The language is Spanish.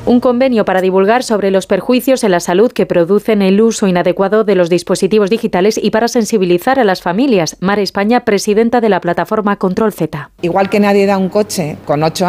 Un convenio para divulgar sobre los perjuicios en la salud que producen el uso inadecuado de los dispositivos digitales y para sensibilizar a las familias. Mara España, presidenta de la plataforma Control Z. Igual que nadie da un coche con 8